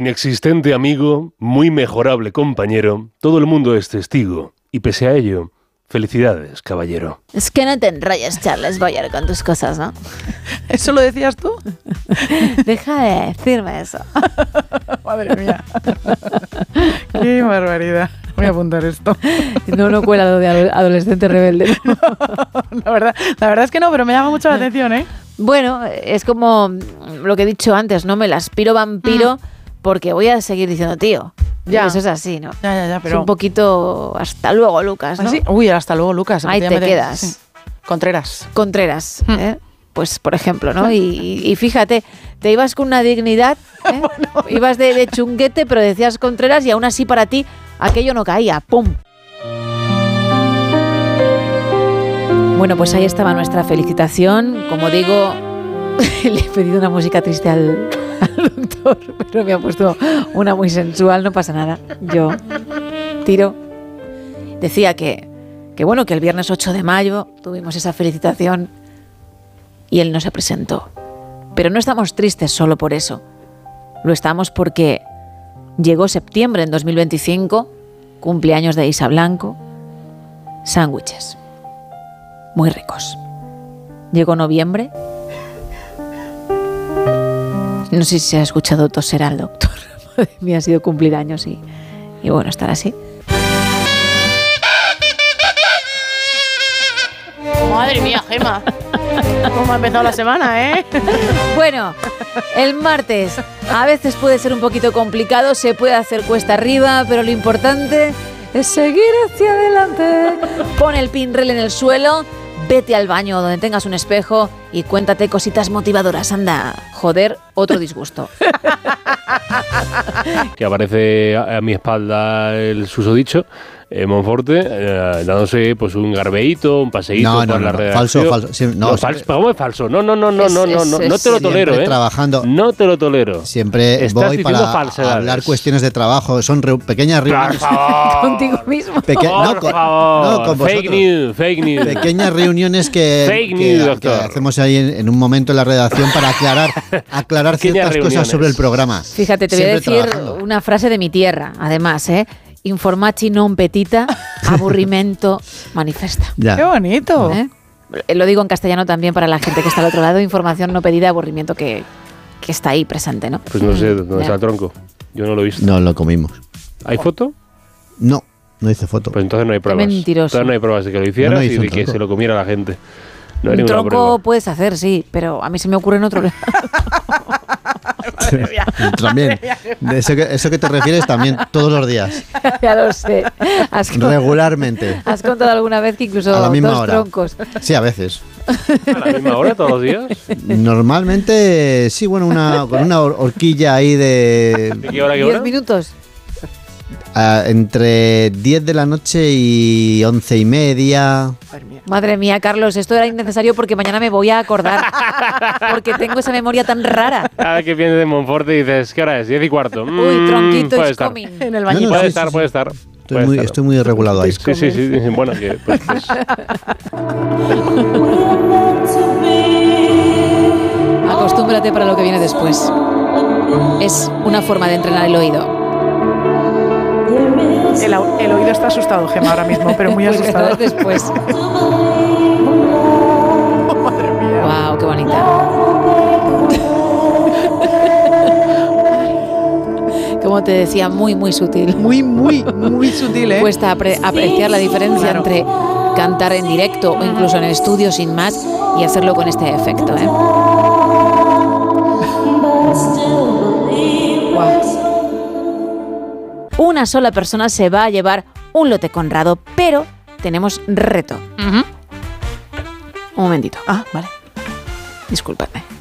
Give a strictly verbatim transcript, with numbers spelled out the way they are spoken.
inexistente amigo, muy mejorable compañero, todo el mundo es testigo. Y pese a ello, felicidades, caballero. Es que no te enrolles, Charles Boyer, con tus cosas, ¿no? ¿Eso lo decías tú? Deja de decirme eso. Madre mía. Qué barbaridad. Voy a apuntar esto. No, no cuela lo de adolescente rebelde. No, la verdad, la verdad es que no, pero me llama mucho la atención, ¿eh? Bueno, es como lo que he dicho antes, ¿no? Me la aspiro vampiro mm. porque voy a seguir diciendo tío. Ya. Eso es así, ¿no? Ya, ya, ya, pero... Es un poquito hasta luego, Lucas, ¿no? ¿Ah, sí? Uy, hasta luego, Lucas. Ahí te metes... quedas. Sí. Contreras. Contreras, mm. ¿eh? Pues, por ejemplo, ¿no? Y, y fíjate, te ibas con una dignidad, ¿eh? Bueno. Ibas de, de chunguete, pero decías Contreras y aún así para ti aquello no caía. ¡Pum! Bueno, pues ahí estaba nuestra felicitación. Como digo, le he pedido una música triste al, al doctor, pero me ha puesto una muy sensual, no pasa nada. Yo tiro. Decía que, que bueno, que el viernes ocho de mayo tuvimos esa felicitación y él no se presentó. Pero no estamos tristes solo por eso. Lo estamos porque llegó septiembre en dos mil veinticinco, cumpleaños de Isa Blanco, sándwiches muy ricos. Llegó noviembre. No sé si se ha escuchado toser al doctor. Madre mía, ha sido cumplir años y, y bueno, estar así. Madre mía, Gemma. ¿Cómo ha empezado la semana, eh? Bueno, el martes a veces puede ser un poquito complicado, se puede hacer cuesta arriba, pero lo importante es seguir hacia adelante. Pon el pinrel en el suelo, vete al baño donde tengas un espejo y cuéntate cositas motivadoras. Anda, joder, otro disgusto. Que aparece a, a mi espalda el susodicho, eh, Monforte, eh, dándose pues un garbeíto, un paseíto no, no, por no, la no, redacción. Falso, falso. Sí, no, no, falso. ¿Cómo es falso? No, no, no, no, es, no, no, no, es, no te lo tolero, ¿eh? Trabajando. No te lo tolero. Siempre Estás voy para falsedades. hablar cuestiones de trabajo. Son re- pequeñas reuniones. Por favor. Contigo mismo. Peque- Por no, con, favor. no, con fake vosotros. news, fake news. Pequeñas reuniones que, Fake que, news, que doctor. hacemos ahí en, en un momento en la redacción para aclarar, aclarar ciertas reuniones. cosas sobre el programa. Fíjate, te voy a Siempre decir trabajando. una frase de mi tierra, además, ¿eh? Informaci non petita, aburrimento manifesta. Ya. ¡Qué bonito! ¿Eh? Lo digo en castellano también para la gente que está al otro lado, información no pedida, aburrimiento que, que está ahí presente, ¿no? Pues no sé dónde Ya. está el tronco. Yo no lo he visto. No lo comimos. ¿Hay foto? No, no hice foto. Pues entonces no hay pruebas. mentiroso. Entonces no hay pruebas de que lo hicieras No, no y hice un de que tronco. se lo comiera la gente. No hay Un ninguna tronco prueba. puedes hacer, sí, pero a mí se me ocurre en otro lado. También. De eso, que, eso que te refieres también todos los días. Ya lo sé. Has, con- Regularmente. has contado alguna vez que incluso A la misma dos hora. troncos. Sí, a veces. ¿A la misma hora todos los días? Normalmente, sí, bueno, una, con una hor- horquilla ahí de ¿De qué hora a qué hora? Diez minutos. ah, entre diez de la noche y once y media. Madre mía, Carlos, esto era innecesario porque mañana me voy a acordar. Porque tengo esa memoria tan rara. Cada vez que piensas en Monforte dices, ¿qué hora es? Diez y cuarto. Uy, Mm, tronquito puede is estar. coming. En el No, bañito. no, Puede sí, estar, sí, puede estar. Estoy puede muy, estar. estoy muy regulado ahí. Sí, sí, sí. Bueno, que pues, pues, Acostúmbrate para lo que viene después. Es una forma de entrenar el oído. El, au- el oído está asustado, Gemma, ahora mismo, pero muy Pues asustado. verás después. Madre mía. Wow, qué bonita. Como te decía, muy, muy sutil. Muy, muy, muy sutil, ¿eh? Cuesta apre- apreciar la diferencia Claro. entre cantar en directo o incluso en estudio sin más y hacerlo con este efecto, ¿eh? Una sola persona se va a llevar un lote Conrado, pero tenemos reto. Ujú. Un momentito. Ah, vale. Discúlpame.